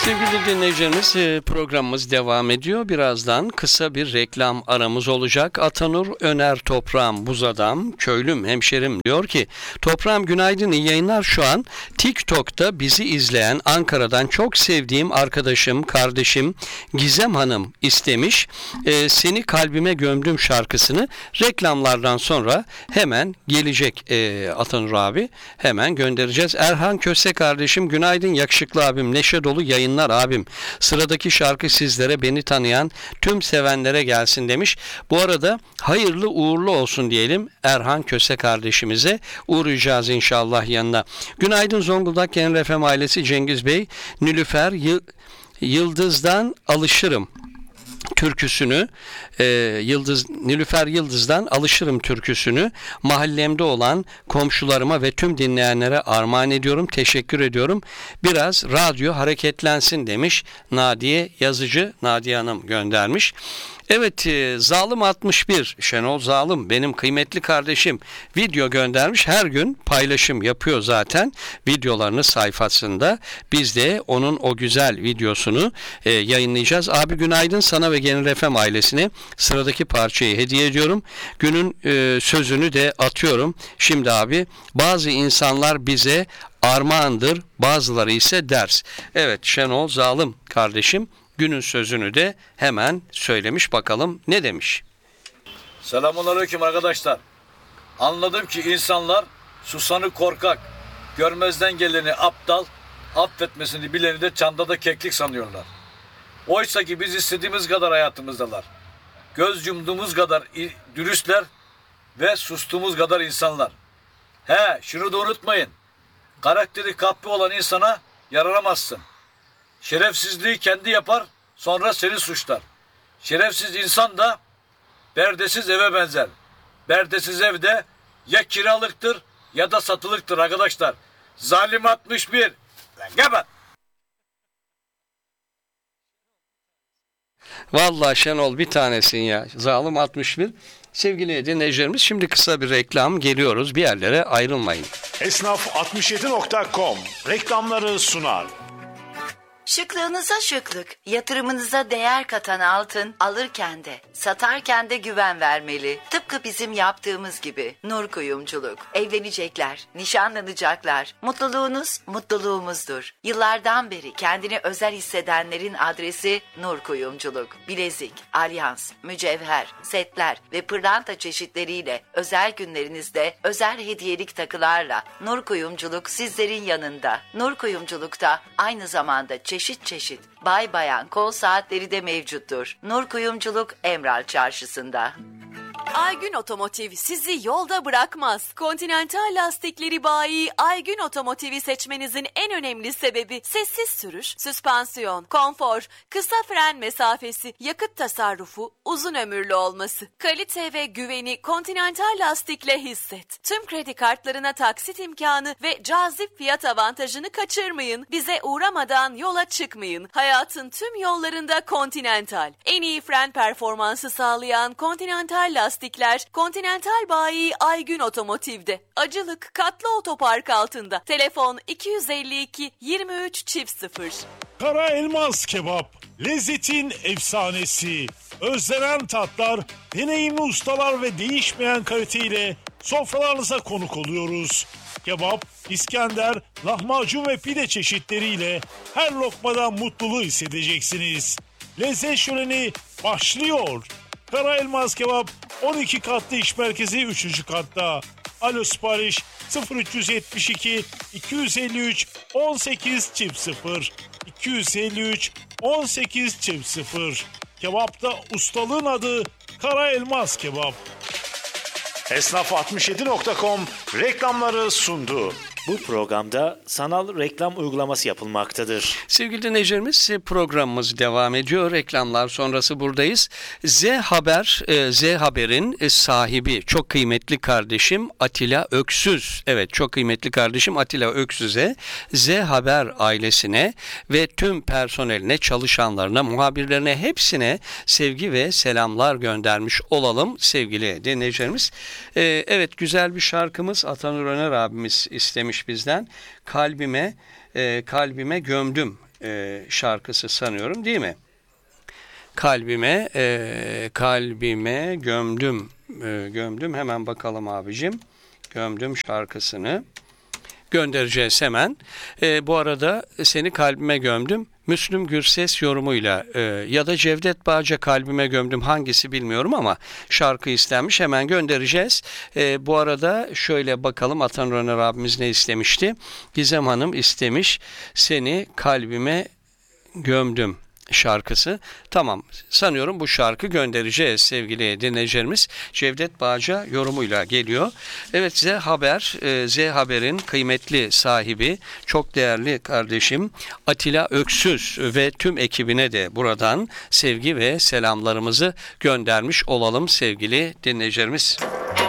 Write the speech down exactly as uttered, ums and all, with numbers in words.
Sevgili dinleyicilerimiz, programımız devam ediyor. Birazdan kısa bir reklam aramız olacak. Atanur Öner Toprağım Buzadam, köylüm, hemşerim diyor ki, Toprağım günaydın, iyi yayınlar. Şu an TikTok'ta bizi izleyen Ankara'dan çok sevdiğim arkadaşım, kardeşim Gizem Hanım istemiş. Ee, Seni Kalbime Gömdüm şarkısını reklamlardan sonra hemen gelecek e, Atanur abi. Hemen göndereceğiz. Erhan Köse kardeşim günaydın, yakışıklı abim, neşe dolu yayınlar abim. Sıradaki şarkı sizlere, beni tanıyan tüm sevenlere gelsin demiş. Bu arada hayırlı uğurlu olsun diyelim Erhan Köse kardeşimize. Uğrayacağız inşallah yanına. Günaydın Zonguldak Genel F M ailesi, Cengiz Bey. Nilüfer Yıldız'dan alışırım türküsünü, e, Yıldız Nilüfer Yıldız'dan alışırım türküsünü mahallemde olan komşularıma ve tüm dinleyenlere armağan ediyorum. Teşekkür ediyorum. Biraz radyo hareketlensin demiş. Nadiye Yazıcı, Nadiye Hanım göndermiş. Evet, e, Zalim altmış bir, Şenol Zalim benim kıymetli kardeşim video göndermiş. Her gün paylaşım yapıyor zaten videolarını sayfasında. Biz de onun o güzel videosunu e, yayınlayacağız. Abi günaydın, sana ve Genel F M ailesine sıradaki parçayı hediye ediyorum. Günün e, sözünü de atıyorum. Şimdi abi, bazı insanlar bize armağandır, bazıları ise ders. Evet, Şenol Zalim kardeşim günün sözünü de hemen söylemiş, bakalım ne demiş. Selamünaleyküm arkadaşlar. Anladım ki insanlar susanı korkak, görmezden geleni aptal, affetmesini bileni de çandada keklik sanıyorlar. Oysa ki biz istediğimiz kadar hayatımızdalar. Göz yumduğumuz kadar dürüstler ve sustuğumuz kadar insanlar. He, şunu da unutmayın. Karakteri kahpe olan insana yararamazsın. Şerefsizliği kendi yapar, sonra seni suçlar. Şerefsiz insan da berdesiz eve benzer. Berdesiz evde ya kiralıktır ya da satılıktır arkadaşlar. Zalim altmış bir. Geber. Vallahi Şenol bir tanesin ya. Zalim altmış bir. Sevgili dinleyicilerimiz, şimdi kısa bir reklam, geliyoruz, bir yerlere ayrılmayın. Esnaf altmış yedi nokta com reklamları sunar. Şıklığınıza şıklık, yatırımınıza değer katan altın alırken de, satarken de güven vermeli. Tıpkı bizim yaptığımız gibi. Nur Kuyumculuk. Evlenecekler, nişanlanacaklar. Mutluluğunuz mutluluğumuzdur. Yıllardan beri kendini özel hissedenlerin adresi Nur Kuyumculuk. Bilezik, alyans, mücevher, setler ve pırlanta çeşitleriyle özel günlerinizde özel hediyelik takılarla Nur Kuyumculuk sizlerin yanında. Nur Kuyumculuk'ta aynı zamanda çeşitli Çeşit çeşit bay bayan kol saatleri de mevcuttur. Nur Kuyumculuk Emral Çarşısı'nda. Aygün Otomotiv sizi yolda bırakmaz. Continental lastikleri bayi Aygün Otomotiv'i seçmenizin en önemli sebebi sessiz sürüş, süspansiyon, konfor, kısa fren mesafesi, yakıt tasarrufu, uzun ömürlü olması. Kalite ve güveni Continental lastikle hisset. Tüm kredi kartlarına taksit imkanı ve cazip fiyat avantajını kaçırmayın. Bize uğramadan yola çıkmayın. Hayatın tüm yollarında Continental. En iyi fren performansı sağlayan Continental lastik Lastikler Continental bayi Aygün Otomotiv'de. Acılık Katlı Otopark altında. Telefon iki yüz elli iki yirmi üç çift sıfır. Kara Elmas Kebap, lezzetin efsanesi. Özlenen tatlar, deneyimli ustalar ve değişmeyen kaliteyle sofralarınıza konuk oluyoruz. Kebap, İskender, lahmacun ve pide çeşitleriyle her lokmadan mutluluğu hissedeceksiniz. Lezzet şöleni başlıyor. Kara Elmas Kebap on iki katlı iş merkezi üçüncü katta. Alo sipariş sıfır üç yetmiş iki iki yüz elli üç on sekiz çift sıfır iki yüz elli üç on sekiz çift sıfır. Kebapta ustalığın adı Kara Elmas Kebap. Esnaf altmış yedi nokta com reklamları sundu. Bu programda sanal reklam uygulaması yapılmaktadır. Sevgili dinleyicilerimiz, programımız devam ediyor. Reklamlar sonrası buradayız. Z Haber, Z Haber'in sahibi çok kıymetli kardeşim Atilla Öksüz. Evet, çok kıymetli kardeşim Atilla Öksüz'e, Z Haber ailesine ve tüm personeline, çalışanlarına, muhabirlerine hepsine sevgi ve selamlar göndermiş olalım sevgili dinleyicilerimiz. Ee, evet, güzel bir şarkımız Atanur Öner abimiz istemiş bizden. Kalbime e, kalbime gömdüm e, şarkısı sanıyorum, değil mi? Kalbime e, kalbime gömdüm e, gömdüm hemen bakalım abicim, gömdüm şarkısını göndereceğiz hemen. E, bu arada seni kalbime gömdüm Müslüm Gürses yorumuyla e, ya da Cevdet Bağca kalbime gömdüm, hangisi bilmiyorum ama şarkı istenmiş, hemen göndereceğiz. E, bu arada şöyle bakalım, Atan Röner abimiz ne istemişti? Gizem Hanım istemiş seni kalbime gömdüm şarkısı. Tamam, sanıyorum bu şarkı göndereceğiz sevgili dinleyicilerimiz. Cevdet Bağca yorumuyla geliyor. Evet, Z Haber, e, Z Haber'in kıymetli sahibi, çok değerli kardeşim Atilla Öksüz ve tüm ekibine de buradan sevgi ve selamlarımızı göndermiş olalım sevgili dinleyicilerimiz.